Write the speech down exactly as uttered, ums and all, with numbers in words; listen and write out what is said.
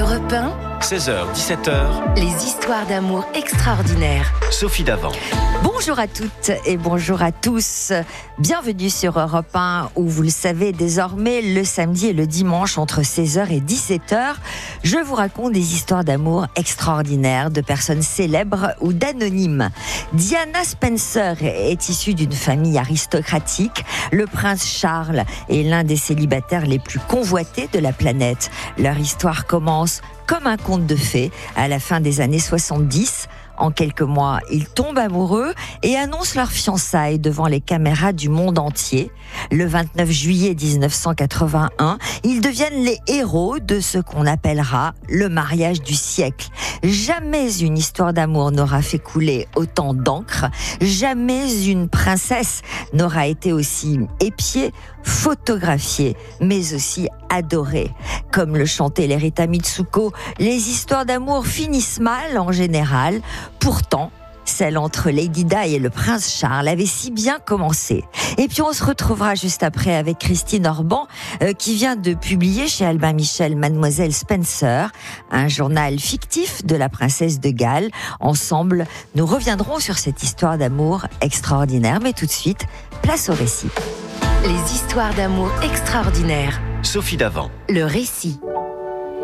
Europe un, seize heures dix-sept heures, les histoires d'amour extraordinaires. Sophie Davant. Bonjour à toutes et bonjour à tous. Bienvenue sur Europe un où, vous le savez désormais, le samedi et le dimanche entre seize heures et dix-sept heures, je vous raconte des histoires d'amour extraordinaires de personnes célèbres ou d'anonymes. Diana Spencer est issue d'une famille aristocratique. Le prince Charles est l'un des célibataires les plus convoités de la planète. Leur histoire commence comme un conte de fées à la fin des années soixante-dix. En quelques mois, ils tombent amoureux et annoncent leur fiançailles devant les caméras du monde entier. Le vingt-neuf juillet dix-neuf cent quatre-vingt-un, ils deviennent les héros de ce qu'on appellera le mariage du siècle. Jamais une histoire d'amour n'aura fait couler autant d'encre. Jamais une princesse n'aura été aussi épiée, photographiée, mais aussi adorée. Comme le chantait Lerita Mitsuko, les histoires d'amour finissent mal en général. Pourtant, celle entre Lady Di et le prince Charles avait si bien commencé. Et puis on se retrouvera juste après avec Christine Orban euh, qui vient de publier chez Albin Michel Mademoiselle Spencer, un journal fictif de la princesse de Galles. Ensemble, nous reviendrons sur cette histoire d'amour extraordinaire. Mais tout de suite, place au récit. Les histoires d'amour extraordinaires. Sophie Davant. Le récit.